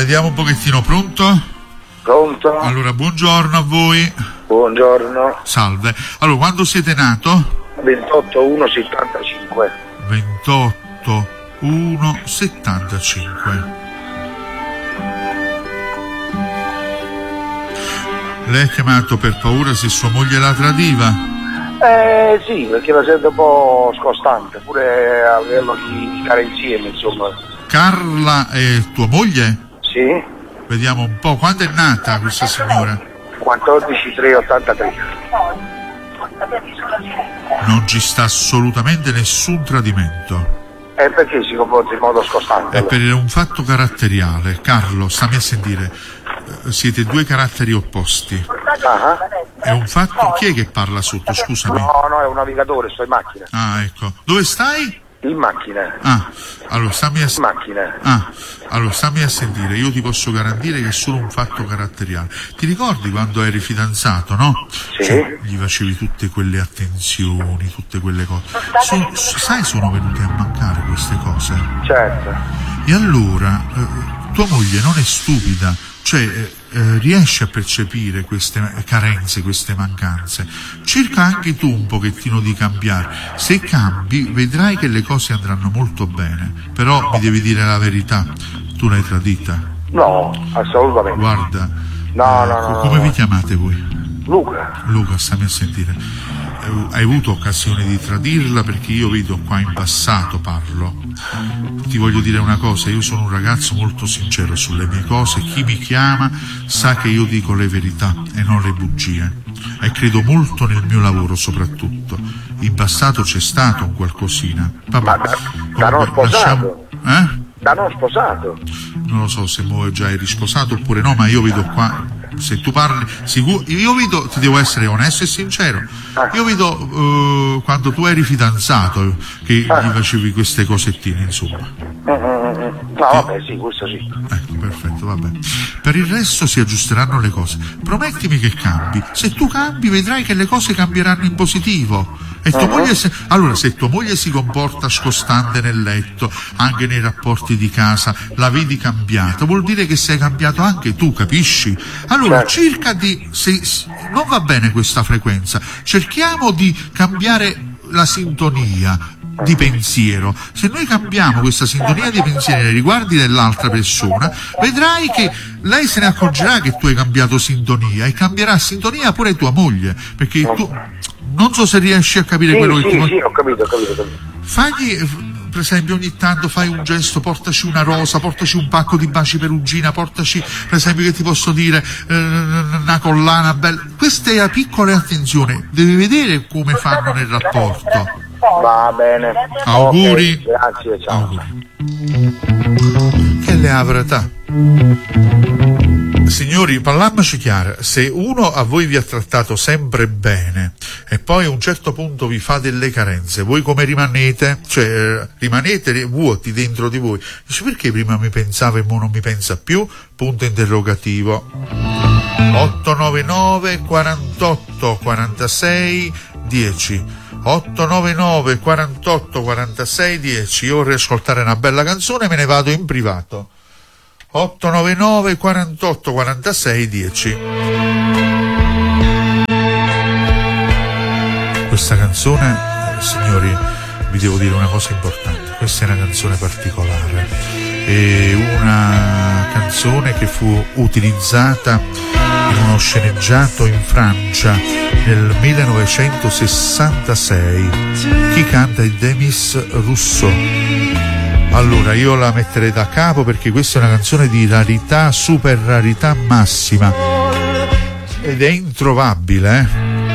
vediamo un pochettino, pronto? Pronto? Allora, buongiorno a voi. Buongiorno. Salve. Allora, quando siete nato? 28/1/75. 28/1/75. Lei ha chiamato per paura se sua moglie la tradiva? Sì, perché la sento un po' scostante, pure a livello di stare insieme, insomma. Carla è tua moglie? Sì? Vediamo un po', quando è nata questa signora? 14/3/83. Non ci sta assolutamente nessun tradimento. Perché si comporta in modo scostante? È per un fatto caratteriale. Carlo, stammi a sentire. Siete due caratteri opposti. Ah. È un fatto. Chi è che parla sotto? Scusami. No, è un navigatore, sto in macchina. Ah, ecco. Dove stai? In macchina. Allora stammi a Macchina. allora stammi a sentire. Io ti posso garantire che è solo un fatto caratteriale. Ti ricordi quando eri fidanzato, no? Sì. Cioè, gli facevi tutte quelle attenzioni, tutte quelle cose. Sai, sono venute a mancare queste cose. Certo. E allora tua moglie non è stupida, cioè riesce a percepire queste carenze, queste mancanze. Cerca anche tu un pochettino di cambiare. Se cambi vedrai che le cose andranno molto bene, però mi devi dire la verità, tu l'hai tradita? No, assolutamente. Guarda, no. come vi chiamate voi? Luca, stammi a sentire. Hai avuto occasione di tradirla? Perché io vedo qua in passato, parlo. Ti voglio dire una cosa, io sono un ragazzo molto sincero sulle mie cose, chi mi chiama sa che io dico le verità e non le bugie, e credo molto nel mio lavoro soprattutto. In passato c'è stato un qualcosina. Ma da non sposato? Da non sposato? Non lo so se già eri sposato oppure no, ma io vedo qua, se tu parli sicuro, io vedo, ti devo essere onesto e sincero, io vedo quando tu eri fidanzato che gli facevi queste cosettine, insomma. No, vabbè, sì, questo sì. Ecco, perfetto, vabbè. Per il resto si aggiusteranno le cose. Promettimi che cambi. Se tu cambi vedrai che le cose cambieranno in positivo. E tua moglie allora, se tua moglie si comporta scostante nel letto, anche nei rapporti di casa, la vedi cambiata, vuol dire che sei cambiato anche tu, capisci? Allora cerca di, se non va bene questa frequenza, cerchiamo di cambiare la sintonia di pensiero. Se noi cambiamo questa sintonia di pensiero nei riguardi dell'altra persona, vedrai che lei se ne accorgerà che tu hai cambiato sintonia, e cambierà sintonia pure tua moglie, perché tu non so se riesci a capire quello che ti voglio. Sì, ho capito. Fagli, per esempio, ogni tanto fai un gesto, portaci una rosa, portaci un pacco di baci perugina, portaci, per esempio, che ti posso dire, una collana bella. Queste piccole attenzioni, devi vedere come fanno nel rapporto. Va bene. Auguri. Okay, grazie, ciao. Auguri. Che le avrà? Signori, parliamoci chiaro, se uno a voi vi ha trattato sempre bene e poi a un certo punto vi fa delle carenze, voi come rimanete? Cioè rimanete vuoti dentro di voi. Dice, perché prima mi pensava e ora non mi pensa più? Punto interrogativo. 899 48 46 10 899 48 46 10. Io vorrei ascoltare una bella canzone e me ne vado in privato. 899 48 46 10. Questa canzone, signori, vi devo dire una cosa importante. Questa è una canzone particolare, è una canzone che fu utilizzata in uno sceneggiato in Francia nel 1966. Chi canta è Demis Rousseau. Allora io la metterei da capo perché questa è una canzone di rarità, super rarità massima, ed è introvabile,